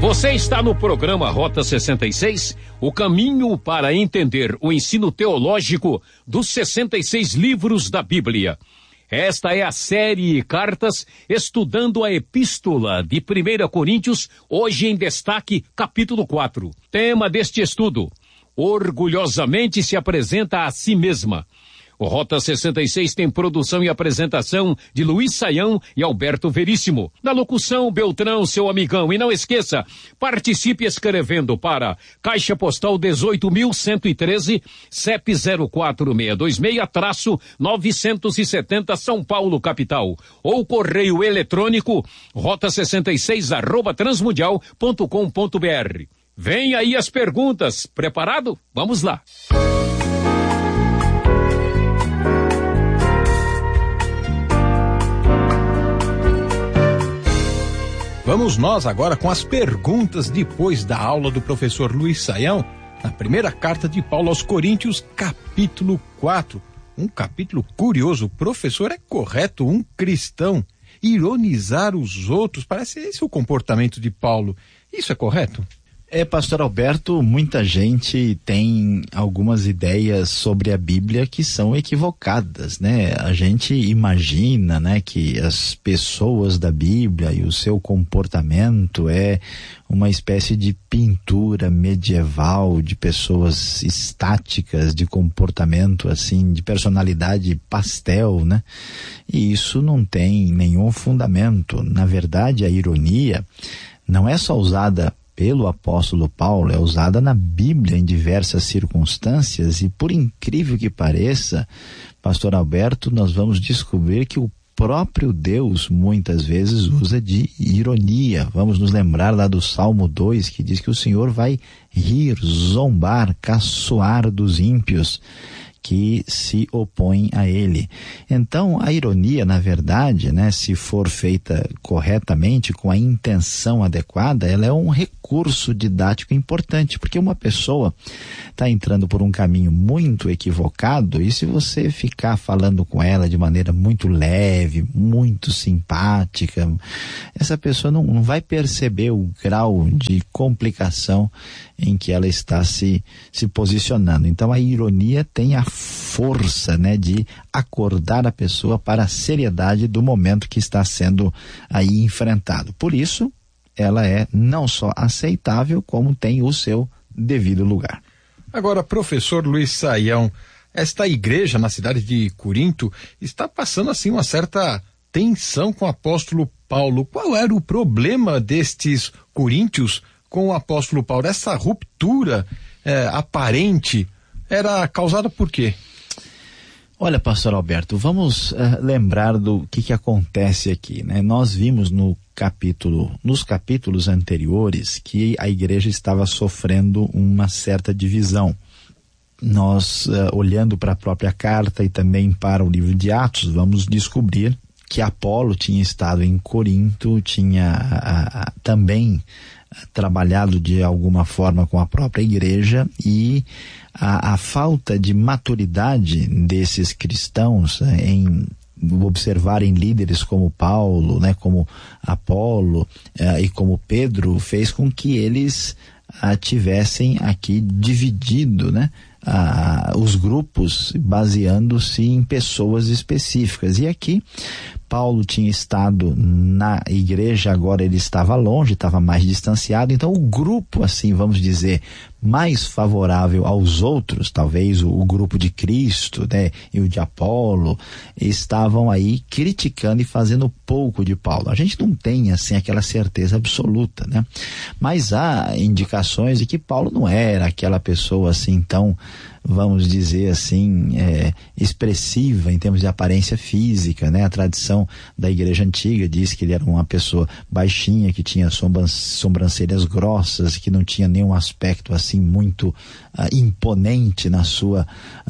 Você está no programa Rota 66, o caminho para entender o ensino teológico dos 66 livros da Bíblia. Esta é a série Cartas, estudando a Epístola de 1 Coríntios, hoje em destaque, capítulo 4. Tema deste estudo: orgulhosamente se apresenta a si mesma. O Rota 66 tem produção e apresentação de Luiz Saião e Alberto Veríssimo. Na locução, Beltrão, seu amigão. E não esqueça, participe escrevendo para Caixa Postal 18.113, CEP 04626-970 São Paulo, capital. Ou correio eletrônico rota66@transmundial.com.br. Vem aí as perguntas. Preparado? Vamos lá. Vamos nós agora com as perguntas depois da aula do professor Luiz Saião, na primeira carta de Paulo aos Coríntios, capítulo 4. Um capítulo curioso. O professor, é correto um cristão ironizar os outros? Parece esse o comportamento de Paulo. Isso é correto? Pastor Alberto, muita gente tem algumas ideias sobre a Bíblia que são equivocadas, né? A gente imagina, né, que as pessoas da Bíblia e o seu comportamento é uma espécie de pintura medieval de pessoas estáticas, de comportamento assim, de personalidade pastel, né? E isso não tem nenhum fundamento. Na verdade, a ironia não é só usada pelo apóstolo Paulo, é usada na Bíblia em diversas circunstâncias, e por incrível que pareça, pastor Alberto, nós vamos descobrir que o próprio Deus muitas vezes usa de ironia. Vamos nos lembrar lá do Salmo 2, que diz que o Senhor vai rir, zombar, caçoar dos ímpios que se opõem a ele. Então, a ironia, na verdade, né, se for feita corretamente, com a intenção adequada, ela é um recurso didático importante, porque uma pessoa está entrando por um caminho muito equivocado, e se você ficar falando com ela de maneira muito leve, muito simpática, essa pessoa não vai perceber o grau de complicação em que ela está se posicionando. Então, a ironia tem a força, né, de acordar a pessoa para a seriedade do momento que está sendo aí enfrentado. Por isso, ela é não só aceitável, como tem o seu devido lugar. Agora, professor Luiz Saião, esta igreja na cidade de Corinto está passando assim uma certa tensão com o apóstolo Paulo. Qual era o problema destes coríntios com o apóstolo Paulo? Essa ruptura aparente era causada por quê? Olha, pastor Alberto, vamos lembrar do que acontece aqui, né? Nós vimos nos capítulos anteriores que a igreja estava sofrendo uma certa divisão. Nós, olhando para a própria carta e também para o livro de Atos, vamos descobrir que Apolo tinha estado em Corinto, tinha também trabalhado de alguma forma com a própria igreja, e a falta de maturidade desses cristãos em observarem líderes como Paulo, né, como Apolo e como Pedro, fez com que eles tivessem aqui dividido, né, os grupos, baseando-se em pessoas específicas. E aqui Paulo tinha estado na igreja, agora ele estava longe, estava mais distanciado. Então o grupo, assim, vamos dizer, mais favorável aos outros, talvez o grupo de Cristo, né, e o de Apolo, estavam aí criticando e fazendo pouco de Paulo. A gente não tem, assim, aquela certeza absoluta, né? Mas há indicações de que Paulo não era aquela pessoa assim tão, vamos dizer assim, expressiva em termos de aparência física, né? A tradição da igreja antiga diz que ele era uma pessoa baixinha, que tinha sobrancelhas grossas, que não tinha nenhum aspecto assim muito imponente na sua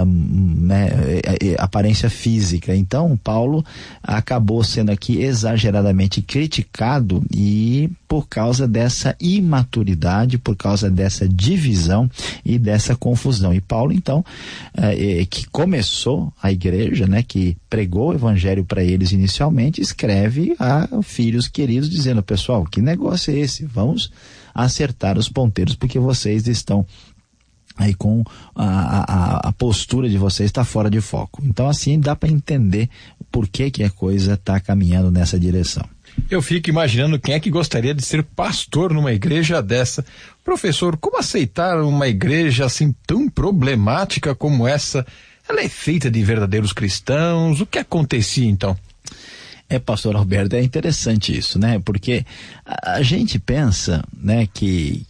aparência física. Então Paulo acabou sendo aqui exageradamente criticado, e por causa dessa imaturidade, por causa dessa divisão e dessa confusão. E Paulo, então, que começou a igreja, né, que pregou o evangelho para eles inicialmente, inicialmente, escreve a filhos queridos dizendo: pessoal, que negócio é esse? Vamos acertar os ponteiros, porque vocês estão aí com a postura de vocês está fora de foco. Então assim dá para entender por que a coisa está caminhando nessa direção. Eu fico imaginando quem é que gostaria de ser pastor numa igreja dessa. Professor, como aceitar uma igreja assim tão problemática como essa? Ela é feita de verdadeiros cristãos? O que acontecia então? Pastor Alberto, é interessante isso, né? Porque a gente pensa, né, que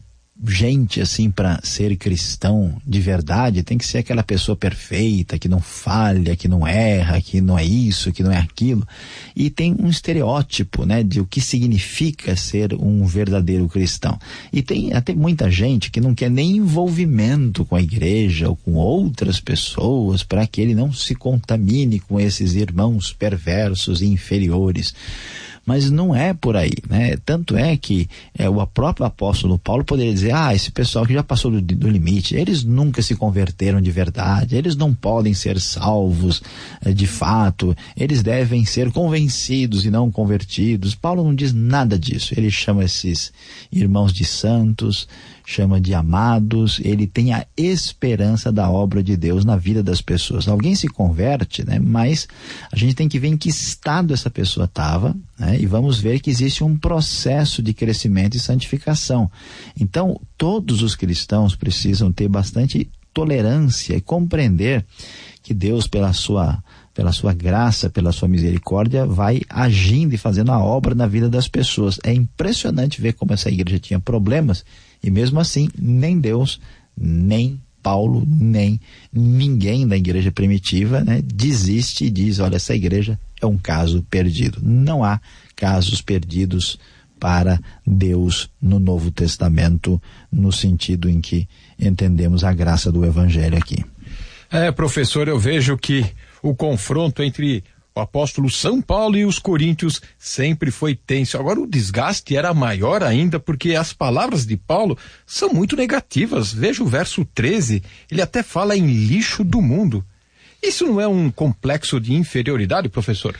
gente assim, para ser cristão de verdade, tem que ser aquela pessoa perfeita, que não falha, que não erra, que não é isso, que não é aquilo. E tem um estereótipo, né, de o que significa ser um verdadeiro cristão. E tem até muita gente que não quer nem envolvimento com a igreja ou com outras pessoas para que ele não se contamine com esses irmãos perversos e inferiores. Mas não é por aí, né? Tanto é que o próprio apóstolo Paulo poderia dizer: esse pessoal que já passou do limite, eles nunca se converteram de verdade, eles não podem ser salvos de fato, eles devem ser convencidos e não convertidos. Paulo não diz nada disso. Ele chama esses irmãos de santos, chama de amados, ele tem a esperança da obra de Deus na vida das pessoas. Alguém se converte, né? Mas a gente tem que ver em que estado essa pessoa estava, né? E vamos ver que existe um processo de crescimento e santificação. Então, todos os cristãos precisam ter bastante tolerância e compreender que Deus, pela sua graça, pela sua misericórdia, vai agindo e fazendo a obra na vida das pessoas. É impressionante ver como essa igreja tinha problemas e mesmo assim nem Deus, nem Paulo, nem ninguém da igreja primitiva, né, desiste e diz: olha, essa igreja é um caso perdido. Não há casos perdidos para Deus no Novo Testamento, no sentido em que entendemos a graça do Evangelho aqui. Professor, eu vejo que o confronto entre o apóstolo São Paulo e os coríntios sempre foi tenso. Agora o desgaste era maior ainda, porque as palavras de Paulo são muito negativas. Veja o verso 13, ele até fala em lixo do mundo. Isso não é um complexo de inferioridade, professor?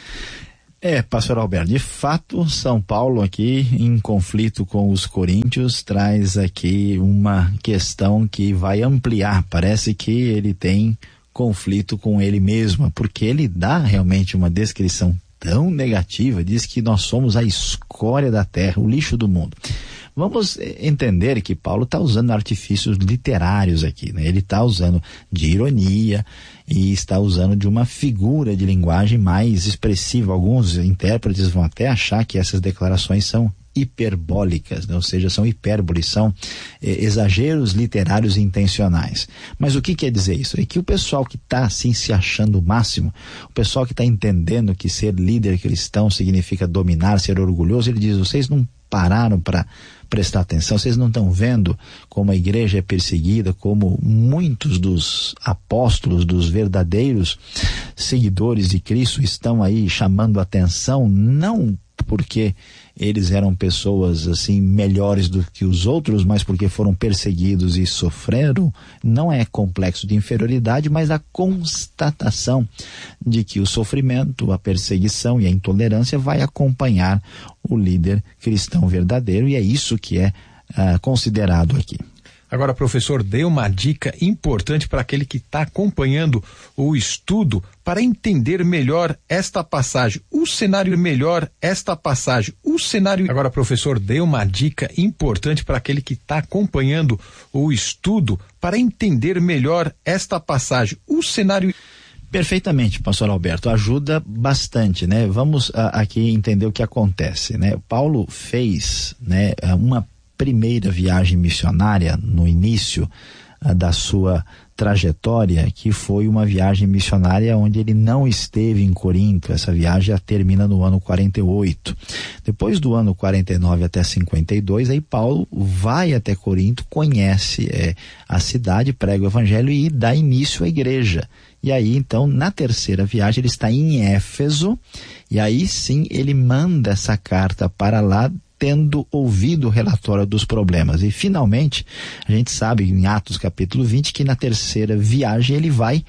Pastor Alberto, de fato, São Paulo aqui, em conflito com os coríntios, traz aqui uma questão que vai ampliar. Parece que ele tem conflito com ele mesmo, porque ele dá realmente uma descrição tão negativa, diz que nós somos a escória da terra, o lixo do mundo. Vamos entender que Paulo está usando artifícios literários aqui, né? Ele está usando de ironia e está usando de uma figura de linguagem mais expressiva. Alguns intérpretes vão até achar que essas declarações são hiperbólicas, né? Ou seja, são hipérboles, são exageros literários intencionais. Mas o que quer dizer isso? É que o pessoal que está assim se achando o máximo, o pessoal que está entendendo que ser líder cristão significa dominar, ser orgulhoso, ele diz: vocês não pararam para prestar atenção, vocês não estão vendo como a igreja é perseguida, como muitos dos apóstolos, dos verdadeiros seguidores de Cristo estão aí chamando atenção, não porque eles eram pessoas assim melhores do que os outros, mas porque foram perseguidos e sofreram. Não é complexo de inferioridade, mas a constatação de que o sofrimento, a perseguição e a intolerância vai acompanhar o líder cristão verdadeiro, e é isso que é considerado aqui. Agora, professor, dê uma dica importante para aquele que está acompanhando o estudo para entender melhor esta passagem, o cenário melhor esta passagem, o cenário... Agora, professor, dê uma dica importante para aquele que está acompanhando o estudo para entender melhor esta passagem, o cenário... Perfeitamente, pastor Alberto, ajuda bastante, né? Vamos aqui entender o que acontece, né? Paulo fez, né, uma primeira viagem missionária no início da sua trajetória, que foi uma viagem missionária onde ele não esteve em Corinto. Essa viagem termina no ano 48. Depois do ano 49 até 52, aí Paulo vai até Corinto, conhece a cidade, prega o evangelho e dá início à igreja. E aí, então, na terceira viagem, ele está em Éfeso, e aí sim ele manda essa carta para lá, tendo ouvido o relatório dos problemas. E finalmente, a gente sabe em Atos capítulo 20 que na terceira viagem ele vai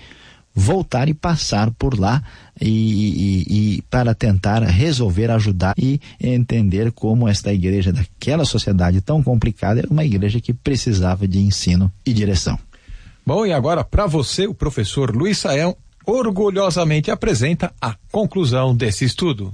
voltar e passar por lá e para tentar resolver, ajudar e entender como esta igreja daquela sociedade tão complicada era uma igreja que precisava de ensino e direção. Bom, e agora para você, o professor Luiz Saião orgulhosamente apresenta a conclusão desse estudo.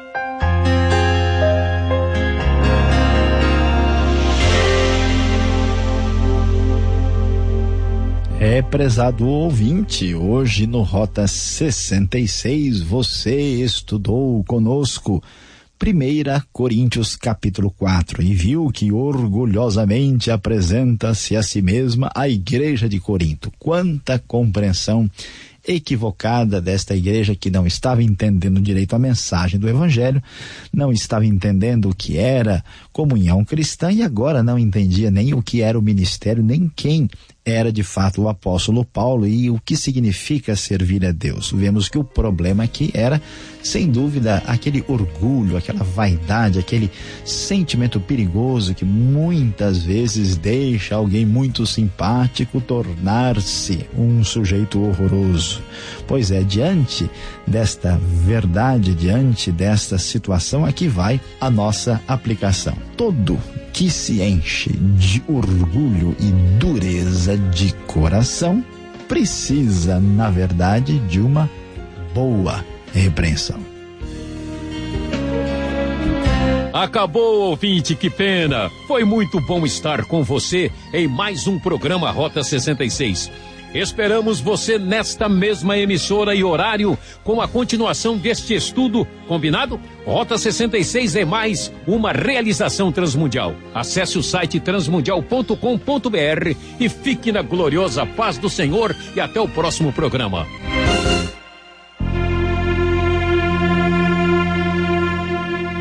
Prezado ouvinte, hoje no Rota 66 você estudou conosco 1 Coríntios capítulo 4 e viu que orgulhosamente apresenta-se a si mesma a igreja de Corinto. Quanta compreensão equivocada desta igreja que não estava entendendo direito a mensagem do evangelho, não estava entendendo o que era comunhão cristã e agora não entendia nem o que era o ministério, nem quem era de fato o apóstolo Paulo e o que significa servir a Deus. Vemos que o problema aqui era, sem dúvida, aquele orgulho, aquela vaidade, aquele sentimento perigoso que muitas vezes deixa alguém muito simpático tornar-se um sujeito horroroso. Pois é, diante desta verdade, diante desta situação, aqui vai a nossa aplicação. Todo que se enche de orgulho e dureza de coração precisa, na verdade, de uma boa repreensão. Acabou, ouvinte, que pena. Foi muito bom estar com você em mais um programa Rota 66. Esperamos você nesta mesma emissora e horário com a continuação deste estudo, combinado? Rota 66 é mais uma realização transmundial. Acesse o site transmundial.com.br e fique na gloriosa paz do Senhor e até o próximo programa.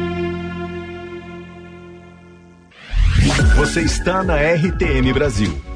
Você está na RTM Brasil.